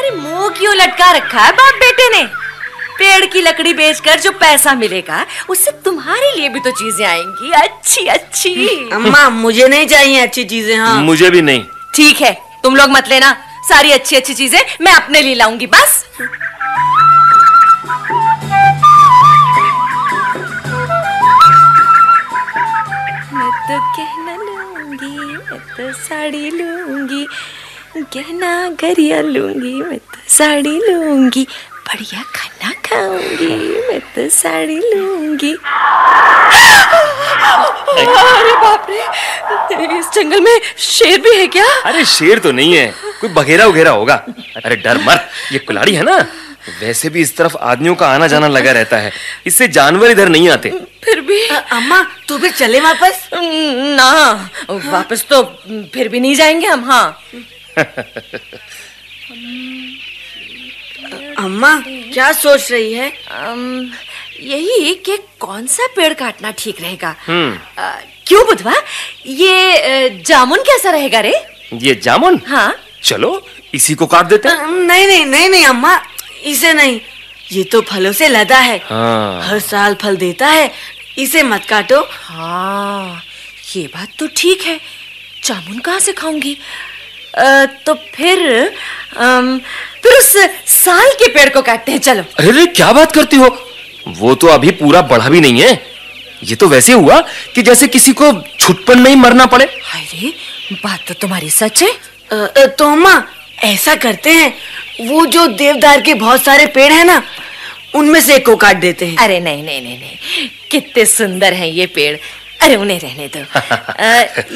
भाई मुंह क्यों लटका रखा है बाप बेटे ने? पेड़ की लकड़ी बेचकर जो पैसा मिलेगा उससे तुम्हारे लिए भी तो चीजें आएंगी अच्छी अच्छी। अम्मा मुझे नहीं चाहिए अच्छी चीजें। हाँ मुझे भी नहीं। ठीक है तुम लोग मत लेना, सारी अच्छी अच्छी चीजें मैं अपने लिए लाऊंगी बस। मैं तो गहना लूंगी, मैं तो साड़ी लूंगी, गहना गरिया लूंगी, मैं तो साड़ी लूंगी, बढ़िया खाना खाऊंगी, मैं तो साड़ी लूंगी। अरे बाप रे, इस जंगल में शेर भी है क्या? अरे शेर तो नहीं है, कोई बघेरा वगैरह होगा। अरे डर मत, ये कुल्हाड़ी है ना, वैसे भी इस तरफ आदमियों का आना जाना लगा रहता है, इससे जानवर इधर नहीं आते। फिर भी अम्मा तो फिर चले वापस? ना वापस तो फिर भी नहीं जाएंगे हम। हाँ अम्मा क्या सोच रही है? यही कि कौन सा पेड़ काटना ठीक रहेगा। क्यों बुधवा, ये जामुन कैसा रहेगा रे? ये जामुन? हाँ चलो इसी को काट देते हैं। नहीं अम्मा, इसे नहीं, ये तो फलों से लदा है। हाँ। हर साल फल देता है, इसे मत काटो। हाँ ये बात तो ठीक है, जामुन कहाँ से खाऊंगी? तो फिर उस साल के पेड़ को काटते हैं, चलो। अरे क्या बात करती हो, वो तो अभी पूरा बढ़ा भी नहीं है, ये तो वैसे हुआ कि जैसे किसी को छुटपन में ही मरना पड़े। अरे बात तो तुम्हारी सच है। तो अम्मा ऐसा करते हैं, वो जो देवदार के बहुत सारे पेड़ हैं ना, उनमें से एक को काट देते हैं। अरे नहीं, कितने सुंदर हैं ये पेड़, अरे उन्हें रहने दो।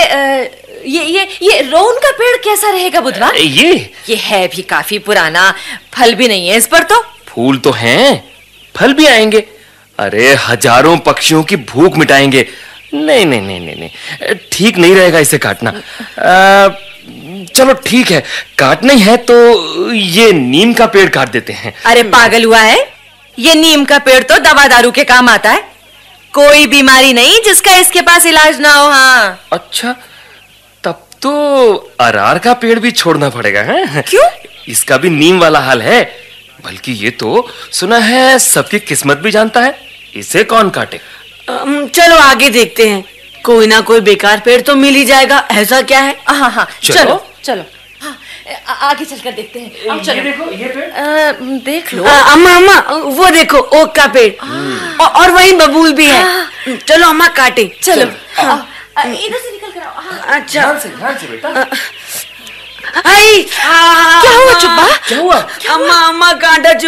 ये रोन का पेड़ कैसा रहेगा बुधवा? ये है भी काफी पुराना, फल भी नहीं है इस पर तो। फूल तो हैं, फल भी आएंगे, अरे हजारों पक्षियों की भूख मिटाएंगे। नहीं, ठीक नहीं रहेगा इसे काटना। चलो ठीक है, काटना ही है तो ये नीम का पेड़ काट देते हैं। अरे पागल हुआ है, ये नीम का पेड़ तो दवा दारू के काम आता है, कोई बीमारी नहीं जिसका इसके पास इलाज ना हो। हाँ अच्छा, तब तो अरार का पेड़ भी छोड़ना पड़ेगा है? क्यों? इसका भी नीम वाला हाल है, बल्कि ये तो सुना है सबकी किस्मत भी जानता है, इसे कौन काटे? चलो आगे देखते हैं, कोई ना कोई बेकार पेड़ तो मिल ही जाएगा, ऐसा क्या है? हाँ चलो हाँ, आगे चलकर देखते हैं। अब चलो। ये देखो, ये पेड़ देख लो। अम्मा वो देखो, ओक का पेड़, और वहीं बबूल भी है। चलो अम्मा काटे, चलो। इधर से निकल कर आओ। अच्छा ध्यान से बेटा। क्या हुआ चुप्पा? क्या हुआ? अम्मा कांटा